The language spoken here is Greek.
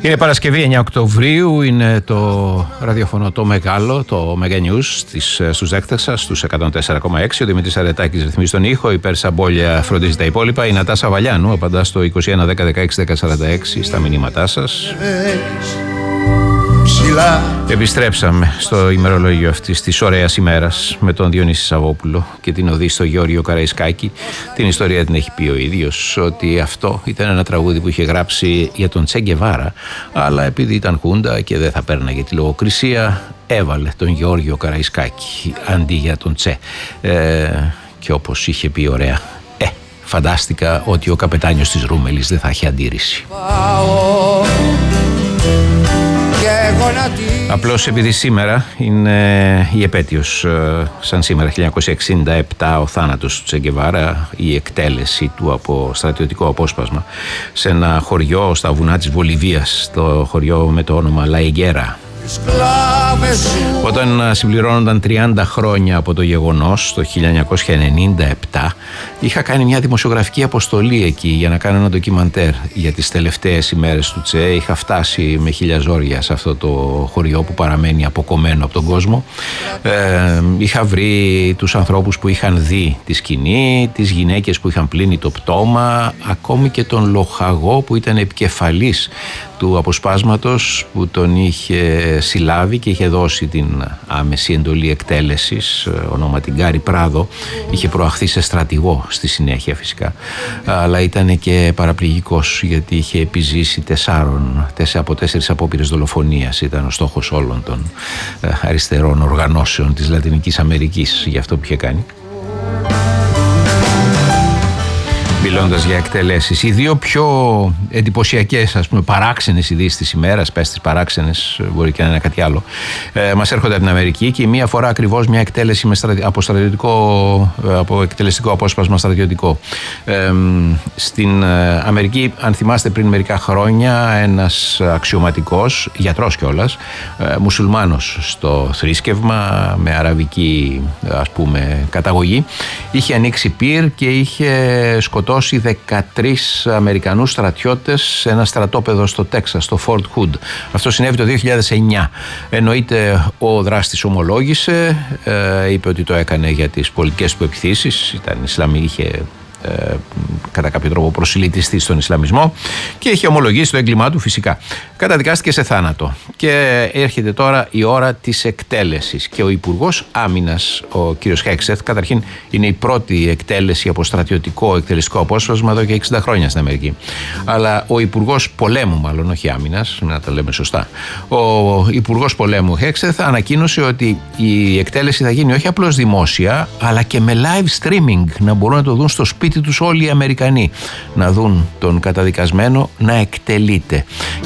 Είναι Παρασκευή 9 Οκτωβρίου, είναι το ραδιοφωνό το μεγάλο, το Mega News στους δέκτες σας, στους 104,6. Ο Δημήτρης Αρετάκης ρυθμίζει τον ήχο, η Πέρσα Μπόλια φροντίζει τα υπόλοιπα. Η Νατάσα Βαλιάνου απαντά στο 21 10 16 10 46 στα μηνύματά σας. Επιστρέψαμε στο ημερολόγιο αυτής της ωραίας ημέρας με τον Διονύση Σαββόπουλο και την οδή στο Γιώργιο Καραϊσκάκη. Την ιστορία την έχει πει ο ίδιος, ότι αυτό ήταν ένα τραγούδι που είχε γράψει για τον Τσε Γκεβάρα, αλλά επειδή ήταν χούντα και δεν θα πέρναγε τη λογοκρισία, έβαλε τον Γιώργιο Καραϊσκάκη αντί για τον Τσε. Και όπως είχε πει ωραία, φαντάστηκα ότι ο καπετάνιος της Ρούμελης δεν θα έχει αντίρρηση. Απλώς επειδή σήμερα είναι η επέτειος, σαν σήμερα 1967, ο θάνατος του Τσε Γκεβάρα, η εκτέλεση του από στρατιωτικό απόσπασμα σε ένα χωριό στα βουνά της Βολιβίας, το χωριό με το όνομα La Higuera. Όταν συμπληρώνονταν 30 χρόνια από το γεγονός, το 1997, είχα κάνει μια δημοσιογραφική αποστολή εκεί για να κάνω ένα ντοκιμαντέρ για τις τελευταίες ημέρες του Τσε. Είχα φτάσει με χίλια ζόρια σε αυτό το χωριό που παραμένει αποκομμένο από τον κόσμο. Είχα βρει τους ανθρώπους που είχαν δει τη σκηνή, τις γυναίκες που είχαν πλύνει το πτώμα, ακόμη και τον λοχαγό που ήταν επικεφαλής του αποσπάσματος, που τον είχε συλλάβει και είχε δώσει την άμεση εντολή εκτέλεσης, ονόματι Γκάρι Πράδο. Είχε προαχθεί σε στρατηγό στη συνέχεια φυσικά, αλλά ήταν και παραπληγικός γιατί είχε επιζήσει 4 απόπειρες δολοφονίας. Ήταν ο στόχος όλων των αριστερών οργανώσεων της Λατινικής Αμερικής για αυτό που είχε κάνει. Μιλώντας για εκτελέσεις, οι δύο πιο εντυπωσιακές, ας πούμε, παράξενες ειδήσεις της ημέρας, πες τις παράξενες, μπορεί και να είναι κάτι άλλο, μας έρχονται από την Αμερική, και η μία φορά ακριβώς μια εκτέλεση από εκτελεστικό απόσπασμα στρατιωτικό. Στην Αμερική, αν θυμάστε, πριν μερικά χρόνια, ένας αξιωματικός, γιατρός κιόλας, μουσουλμάνος στο θρήσκευμα, με αραβική, ας πούμε, καταγωγή, είχε ανοίξει πυρ και είχε σκοτώσει 13 Αμερικανούς στρατιώτες σε ένα στρατόπεδο στο Τέξας, στο Fort Hood. Αυτό συνέβη το 2009. Εννοείται ο δράστης ομολόγησε, είπε ότι το έκανε για τις πολιτικές του επιθέσεις, ήταν Ισλαμί, είχε κατά κάποιο τρόπο προσιλητιστεί στον Ισλαμισμό και είχε ομολογήσει το έγκλημά του φυσικά. Καταδικάστηκε σε θάνατο και έρχεται τώρα η ώρα της εκτέλεσης, και ο Υπουργός Άμυνας, ο κύριος Χέξεθ, καταρχήν είναι η πρώτη εκτέλεση από στρατιωτικό εκτελεστικό απόσπασμα εδώ και 60 χρόνια στην Αμερική, αλλά ο Υπουργός Πολέμου, μάλλον όχι Άμυνας, να τα λέμε σωστά, ο Υπουργός Πολέμου Χέξεθ ανακοίνωσε ότι η εκτέλεση θα γίνει όχι απλώς δημόσια, αλλά και με live streaming, να μπορούν να το δουν στο σπίτι τους όλοι οι Αμερικανοί, να δουν τον καταδικασμένο να εκτελείται.